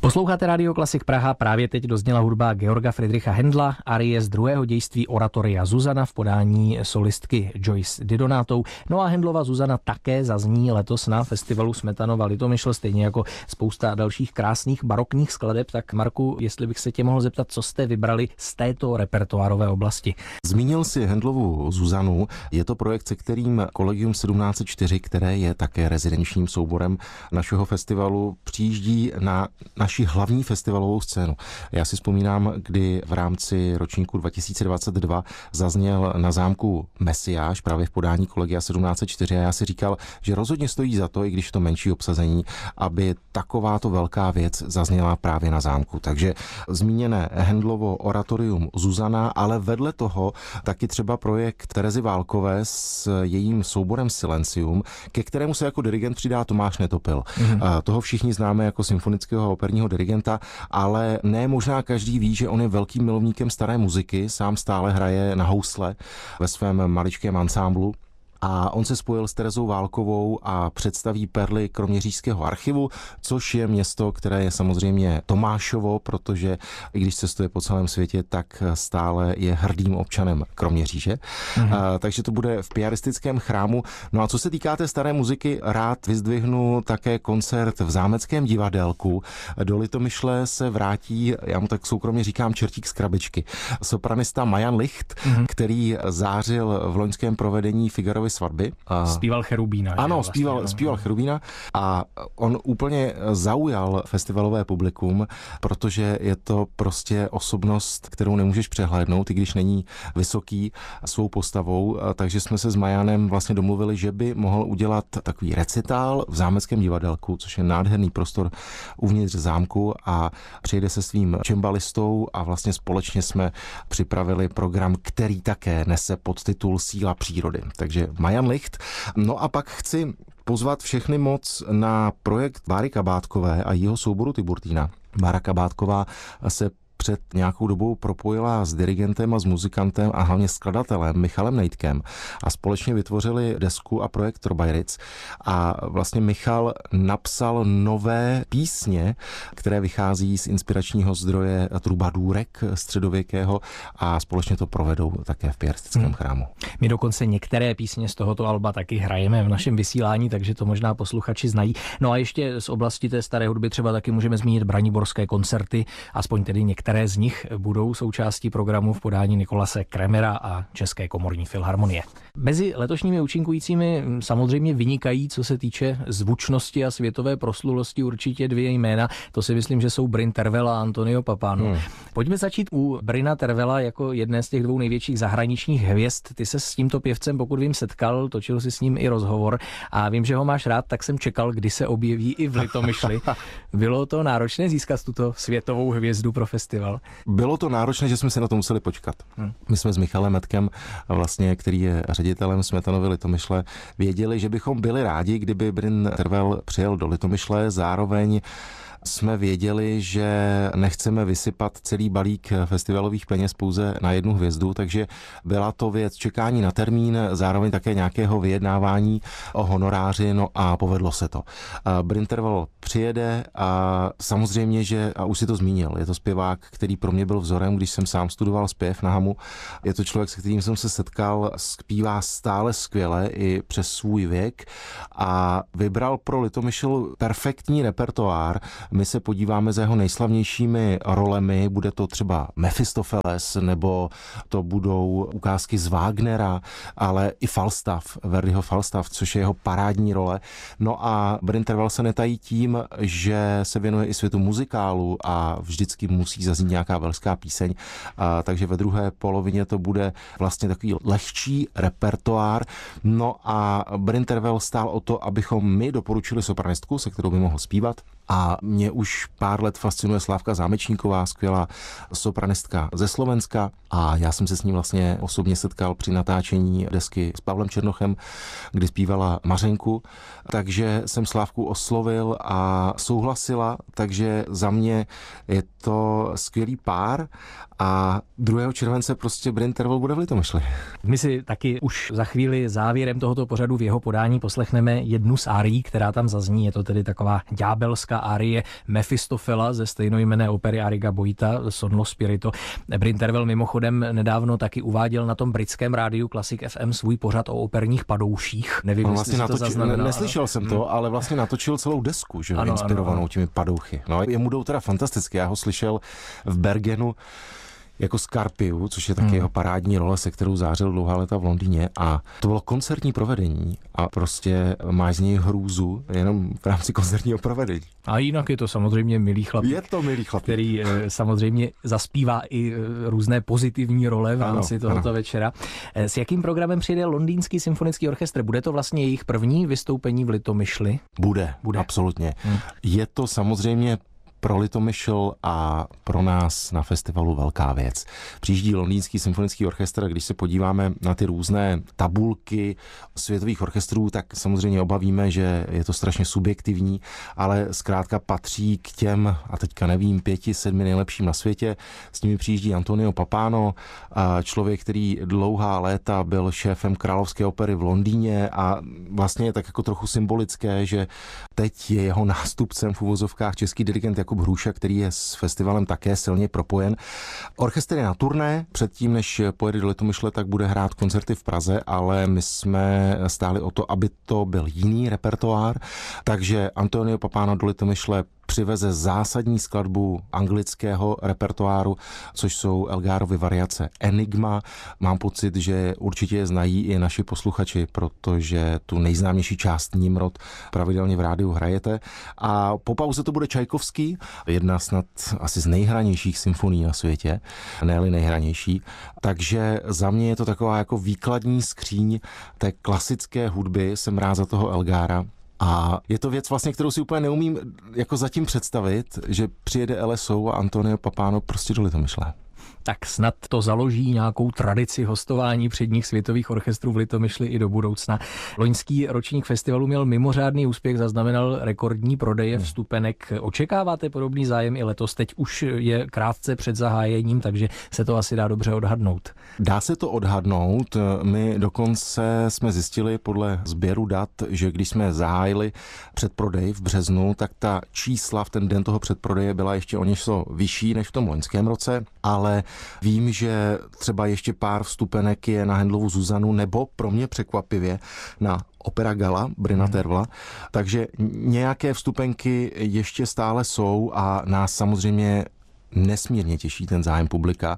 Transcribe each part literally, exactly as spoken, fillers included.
Posloucháte Radio Klasik Praha, právě teď dozněla hudba Georga Friedricha Händla, arie z druhého dějství oratoria Zuzana v podání solistky Joyce Didonatou. No a Händlova Zuzana také zazní letos na festivalu Smetanova Litomyšl, stejně jako spousta dalších krásných barokních skladeb. Tak Marku, jestli bych se tě mohl zeptat, co jste vybrali z této repertoárové oblasti? Zmínil si Händlovu Zuzanu, je to projekt, se kterým Collegium sedmnáct set čtyři, které je také rezidenčním souborem našeho festivalu, přijíždí na naši hlavní festivalovou scénu. Já si vzpomínám, kdy v rámci ročníku dva tisíce dvacet dva zazněl na zámku Mesiáš právě v podání Collegia sedmnáct set čtyři a já si říkal, že rozhodně stojí za to, i když to menší obsazení, aby takováto velká věc zazněla právě na zámku. Takže zmíněné Händlovo oratorium Zuzana, ale vedle toho taky třeba projekt Terezy Válkové s jejím souborem Silencium, ke kterému se jako dirigent přidá Tomáš Netopil. Mm-hmm. Toho všichni známe jako symfonického a operního dirigenta, ale ne možná každý ví, že on je velkým milovníkem staré muziky, sám stále hraje na housle ve svém maličkém ansámblu. A on se spojil s Terezou Válkovou a představí perly Kroměřížského archivu, což je město, které je samozřejmě Tomášovo, protože i když cestuje po celém světě, tak stále je hrdým občanem Kroměříže. Mhm. A, takže to bude v piaristickém chrámu. No a co se týká té staré muziky, rád vyzdvihnu také koncert v Zámeckém divadelku. Do Litomyšle se vrátí, já mu tak soukromně říkám, čertík z krabičky, sopranista Majan Licht, mhm. který zářil v loňském provedení Figarovy svatby. Zpíval Cherubína. Ano, vlastně, zpíval, no. zpíval Cherubína a on úplně zaujal festivalové publikum, protože je to prostě osobnost, kterou nemůžeš přehlédnout, i když není vysoký svou postavou, takže jsme se s Majanem vlastně domluvili, že by mohl udělat takový recitál v Zámeckém divadelku, což je nádherný prostor uvnitř zámku, a přijde se svým čembalistou a vlastně společně jsme připravili program, který také nese podtitul Síla přírody. Takže Majan Licht. No a pak chci pozvat všechny moc na projekt Báry Kabátkové a jeho souboru Tiburtina. Bára Kabátková se před nějakou dobou propojila s dirigentem a s muzikantem a hlavně skladatelem Michalem Nejtkem a společně vytvořili desku a projekt Trobajric. A vlastně Michal napsal nové písně, které vychází z inspiračního zdroje trubadůrek středověkého a společně to provedou také v piaristickém hmm. chrámu. My dokonce některé písně z tohoto alba taky hrajeme v našem vysílání, takže to možná posluchači znají. No a ještě z oblasti té staré hudby třeba taky můžeme zmínit braniborské koncerty, aspoň tedy některé Které z nich budou součástí programu v podání Nikolase Kremera a České komorní filharmonie. Mezi letošními účinkujícími samozřejmě vynikají, co se týče zvučnosti a světové proslulosti, určitě dvě jména. To si myslím, že jsou Bryn Tervel a Antonio Papano. Hmm. Pojďme začít u Bryna Tervela jako jedné z těch dvou největších zahraničních hvězd. Ty se s tímto pěvcem, pokud vím, setkal, točil si s ním i rozhovor a vím, že ho máš rád, tak jsem čekal, kdy se objeví i v Litomyšli. Bylo to náročné získat tuto světovou hvězdu pro festival? Bylo to náročné, že jsme si na to museli počkat. Hmm. My jsme s Michalem Metkem, vlastně, který je ředitelem Smetanovy Litomyšle, věděli, že bychom byli rádi, kdyby Bryn Tervel přijel do Litomyšle, zároveň jsme věděli, že nechceme vysypat celý balík festivalových peněz pouze na jednu hvězdu, takže byla to věc čekání na termín, zároveň také nějakého vyjednávání o honoráři, no a povedlo se to. Bryn Tervel přijede a samozřejmě, že, a už si to zmínil, je to zpěvák, který pro mě byl vzorem, když jsem sám studoval zpěv na Hamu. Je to člověk, se kterým jsem se setkal, zpívá stále skvěle i přes svůj věk a vybral pro Litomyšl perfektní repertoár. My se podíváme za jeho nejslavnějšími rolemi, bude to třeba Mefistofeles, nebo to budou ukázky z Wagnera, ale i Falstaff, Verdiho Falstaff, což je jeho parádní role. No a Bryn Tervel se netají tím, že se věnuje i světu muzikálu a vždycky musí zaznít nějaká velská píseň, a takže ve druhé polovině to bude vlastně takový lehčí repertoár. No a Bryn Tervel stál o to, abychom my doporučili sopranistku, se kterou by mohl zpívat. A mě už pár let fascinuje Slávka Zámečníková, skvělá sopranistka ze Slovenska, a já jsem se s ní vlastně osobně setkal při natáčení desky s Pavlem Černochem, kdy zpívala Mařenku, takže jsem Slávku oslovil a a souhlasila, takže za mě je to skvělý pár a druhého července prostě Bryn Tervel bude v Litomyšli. My si taky už za chvíli závěrem tohoto pořadu v jeho podání poslechneme jednu z árií, která tam zazní. Je to tedy taková ďábelská árie Mefistofela ze stejnojmenné opery Arriga Boita Son lo Spirito. Bryn Tervel mimochodem nedávno taky uváděl na tom britském rádiu Classic F M svůj pořad o operních padouších. Nevím, on vlastně vlastně to zaznamenal. Neslyšel jsem to, hmm. ale vlastně natočil celou desku, že ano, inspirovanou ano, ano. těmi padouchy. No, jemu jdou teda fantasticky. Já ho slyšel v Bergenu jako Scarpiu, což je taky hmm. jeho parádní role, se kterou zářil dlouhá léta v Londýně, a to bylo koncertní provedení a prostě máš z něj hrůzu jenom v rámci koncertního provedení. A jinak je to samozřejmě milý chlapík. Je to milý chlapík. Který samozřejmě zaspívá i různé pozitivní role v rámci tohoto ano. večera. S jakým programem přijde Londýnský symfonický orchestr? Bude to vlastně jejich první vystoupení v Litomyšli? Bude, Bude. absolutně. Hmm. Je to samozřejmě pro Litomyšl a pro nás na festivalu velká věc. Přijíždí Londýnský symfonický orchestr, když se podíváme na ty různé tabulky světových orchestrů, tak samozřejmě obavíme, že je to strašně subjektivní, ale zkrátka patří k těm, a teďka nevím, pěti, sedmi nejlepším na světě. S nimi přijíždí Antonio Papano, člověk, který dlouhá léta byl šéfem Královské opery v Londýně a vlastně je tak jako trochu symbolické, že teď je jeho nástupcem v uvozovkách český dirigent Jakub Hruša, který je s festivalem také silně propojen. Orchestr je na turné, předtím, než pojede do Litomyšle, tak bude hrát koncerty v Praze, ale my jsme stáli o to, aby to byl jiný repertoár, takže Antonio Papano do Litomyšle přiveze zásadní skladbu anglického repertoáru, což jsou Elgarovy variace Enigma. Mám pocit, že určitě je znají i naši posluchači, protože tu nejznámější část Nimrod pravidelně v rádiu hrajete. A po pauze to bude Čajkovský, jedna snad asi z nejhranějších symfonií na světě, ne-li nejhranější. Takže za mě je to taková jako výkladní skříň té klasické hudby, jsem rád za toho Elgára. A je to věc vlastně, kterou si úplně neumím jako zatím představit, že přijede L S O a Antonio Papano prostě do Litomyšle. Tak snad to založí nějakou tradici hostování předních světových orchestrů v Litomyšli i do budoucna. Loňský ročník festivalu měl mimořádný úspěch, zaznamenal rekordní prodeje vstupenek. Očekáváte podobný zájem i letos? Teď už je krátce před zahájením, takže se to asi dá dobře odhadnout. Dá se to odhadnout. My dokonce jsme zjistili podle sběru dat, že když jsme zahájili předprodej v březnu, tak ta čísla v ten den toho předprodeje byla ještě o něco vyšší než v tom loňském roce, ale vím, že třeba ještě pár vstupenek je na Handlovu Zuzanu nebo pro mě překvapivě na Opera Gala Bryna Tervela, takže nějaké vstupenky ještě stále jsou a nás samozřejmě nesmírně těší ten zájem publika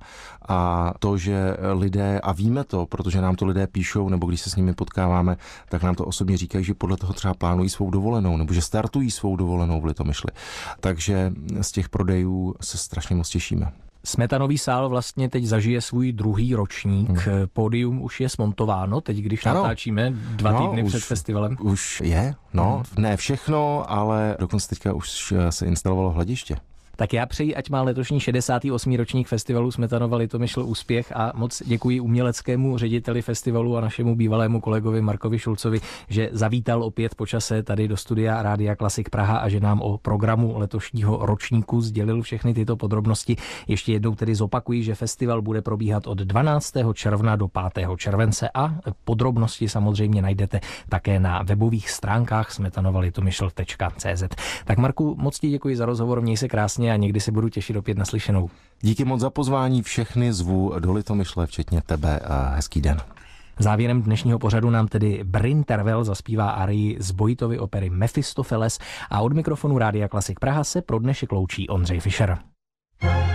a to, že lidé, a víme to, protože nám to lidé píšou, nebo když se s nimi potkáváme, tak nám to osobně říkají, že podle toho třeba plánují svou dovolenou, nebo že startují svou dovolenou v Litomyšli. Takže z těch prodejů se strašně moc těšíme. Smetanový sál vlastně teď zažije svůj druhý ročník. Hmm. Pódium už je smontováno, teď když ano. natáčíme dva no, týdny už, před festivalem. Už je, no, hmm. ne všechno, ale dokonce teďka už se instalovalo hlediště. Tak já přeji, ať má letošní šedesátý osmý ročník festivalu Smetanova Litomyšl úspěch a moc děkuji uměleckému řediteli festivalu a našemu bývalému kolegovi Markovi Šulcovi, že zavítal opět po čase tady do studia Rádia Klasik Praha a že nám o programu letošního ročníku sdělil všechny tyto podrobnosti. Ještě jednou tedy zopakuji, že festival bude probíhat od dvanáctého června do pátého července a podrobnosti samozřejmě najdete také na webových stránkách smetanova litomyšl tečka cé zet. Tak Marku, moc ti děkuji za rozhovor, měj se krásně a někdy se budu těšit opět na slyšenou. Díky moc za pozvání, všechny zvu do Litomyšle, včetně tebe, a hezký den. Závěrem dnešního pořadu nám tedy Bryn Tervel zaspívá arii z Boitovy opery Mefistofeles a od mikrofonu Rádia Klasik Praha se pro dnešek loučí Ondřej Fischer.